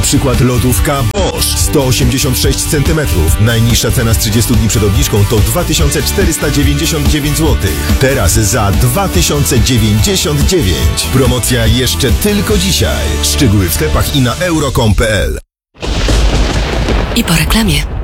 przykład lodówka Bosch 186 cm. Najniższa cena z 30 dni przed obniżką to 2499 zł. Teraz za 2099. Promocja jeszcze tylko dzisiaj. Szczegóły w sklepach i na euro.com.pl. I po reklamie.